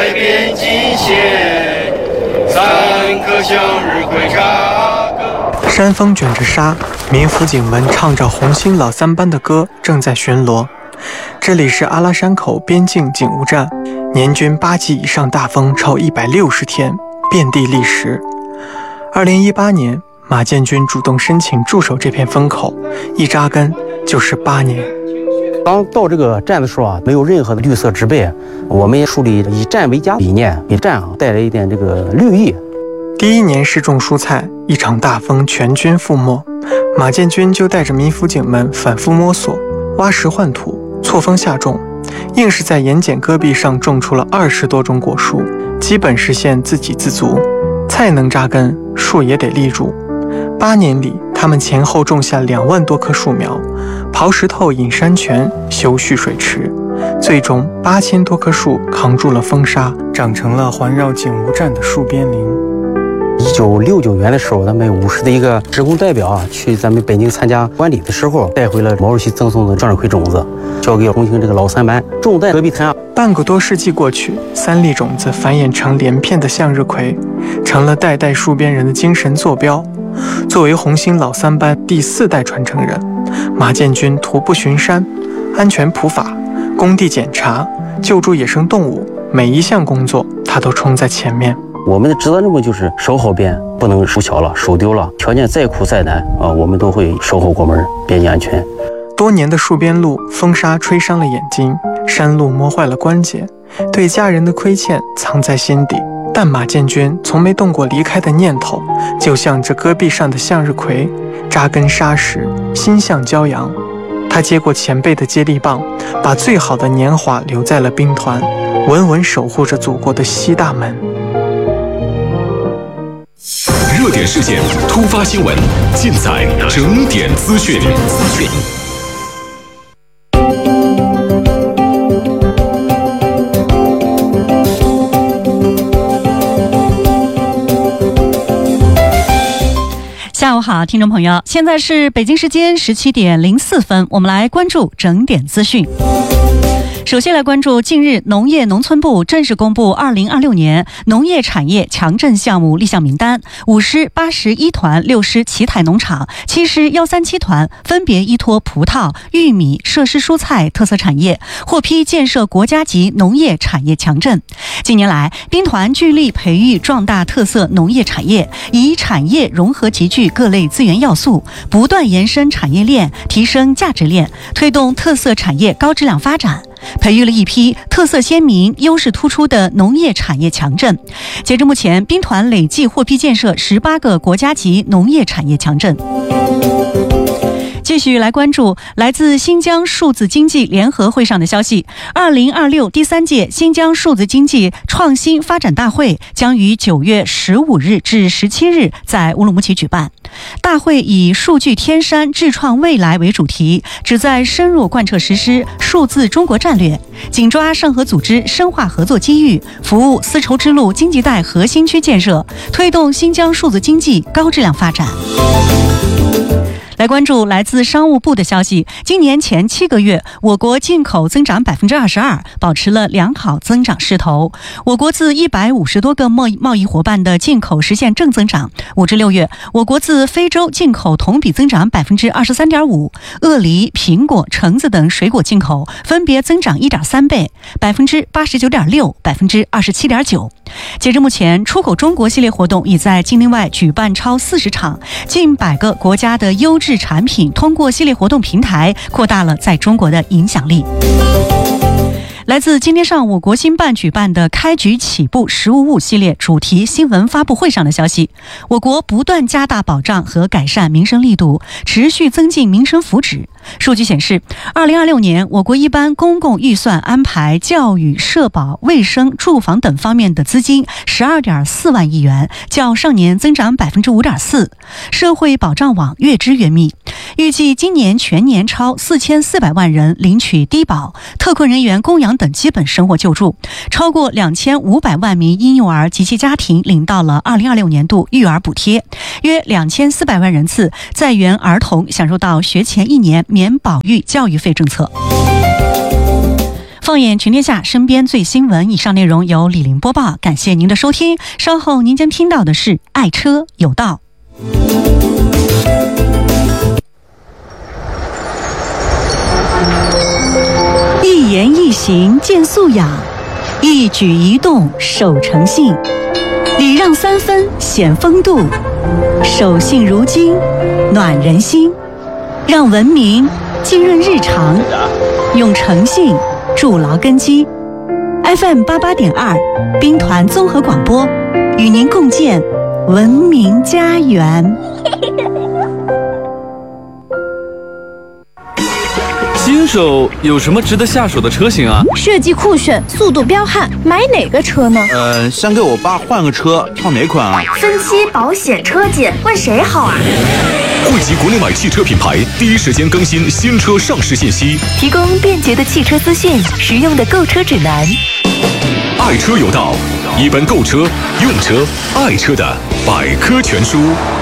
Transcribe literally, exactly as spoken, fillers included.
改变极限，三颗向日葵插歌。 山风卷着沙，民辅警们唱着红星老三班的歌，正在巡逻。这里是阿拉山口边境警务站，年均八级以上大风超一百六十天，遍地砾石。二零一八年，马建军主动申请驻守这片风口，一扎根就是八年。 刚到这个站的时候啊，没有任何的绿色植被，我们也树立以站为家理念，给站啊带来一点这个绿意。 第一年试种蔬菜，一场大风全军覆没，马建军就带着民辅警们反复摸索，挖石换土，错峰下种，硬是在盐碱戈壁上种出了二十多种果树，基本实现自给自足。菜能扎根，树也得立住。八年里，他们前后种下两万多棵树苗，刨石头引山泉，修蓄水池，最终八千多棵树扛住了风沙，长成了环绕警务站的树边林。 一九六九年的时候，咱们五十的一个职工代表啊，去咱们北京参加观礼的时候，带回了毛主席赠送的向日葵种子，交给红星这个老三班，种在戈壁滩。 半个多世纪过去，三粒种子繁衍成连片的向日葵，成了代代戍边人的精神坐标。作为红星老三班第四代传承人，马建军徒步巡山、安全普法、工地检查、救助野生动物，每一项工作他都冲在前面。 我们的职责任务就是守好边，不能输桥了、守丢了。条件再苦再难啊，我们都会守好国门，边境安全。 多年的戍边路，风沙吹伤了眼睛，山路磨坏了关节，对家人的亏欠藏在心底。但马建军从没动过离开的念头，就像这戈壁上的向日葵，扎根沙石，心向骄阳。他接过前辈的接力棒，把最好的年华留在了兵团，稳稳守护着祖国的西大门。 热点事件、突发新闻，尽在整点资讯。 下午好，听众朋友，现在是北京时间十七点零四分，我们来关注整点资讯。首先来关注，近日农业农村部正式公布二零二六年农业产业强震项目立项名单，五师八十一团、六师奇台农场、七师幺三七团分别依托葡萄、玉米、设施蔬菜特色产业，获批建设国家级农业产业强镇。近年来，兵团聚力培育壮大特色农业产业，以产业融合集聚各类资源要素，不断延伸产业链，提升价值链，推动特色产业高质量发展，培育了一批特色鲜明、优势突出的农业产业强镇。截至目前，兵团累计获批建设十八个国家级农业产业强镇。继续来关注来自新疆数字经济联合会上的消息，二零二六第三届新疆数字经济创新发展大会将于九月十五日至十七日在乌鲁木齐举办。大会以数据天山智创未来为主题，旨在深入贯彻实施数字中国战略，紧抓上合组织深化合作机遇，服务丝绸之路经济带核心区建设，推动新疆数字经济高质量发展。来关注来自商务部的消息，今年前七个月，我国进口增长百分之二十二，保持了良好增长势头。我国自一百五十多个贸易贸易伙伴的进口实现正增长。五至六月，我国自非洲进口同比增长百分之二十三点五，鳄梨、苹果、橙子等水果进口分别增长一点三倍，百分之八十九点六，百分之二十七点九。截至目前，出口中国系列活动已在境内外举办超四十场，近百个国家的优质产品通过系列活动平台扩大了在中国的影响力。来自今天上午国新办举办的开局起步十五五系列主题新闻发布会上的消息，我国不断加大保障和改善民生力度，持续增进民生福祉。数据显示，二零二六年我国一般公共预算安排教育、社保、卫生、住房等方面的资金十二点四万亿元，较上年增长百分之五点四，社会保障网越织越密。预计今年全年超四千四百万人领取低保、特困人员供养等基本生活救助，超过两千五百万名婴幼儿及其家庭领到了二零二六年度育儿补贴，约两千四百万人次在园儿童享受到学前一年免保育教育费政策。 放眼全天下，身边最新闻。以上内容由李玲播报，感谢您的收听。稍后您将听到的是爱车有道。一言一行见素养，一举一动守诚信，礼让三分显风度，守信如金暖人心，让文明浸润日常，用诚信筑牢根基。 F M 八八点二，兵团综合广播，与您共建文明家园。 新手有什么值得下手的车型啊？ 设计酷炫，速度彪悍，买哪个车呢？ 呃，想给我爸换个车，挑哪款啊？ 分期、保险、车检，问谁好啊？ 汇集国内外汽车品牌，第一时间更新新车上市信息， 提供便捷的汽车资讯，实用的购车指南。 爱车有道，一本购车、用车、爱车的百科全书。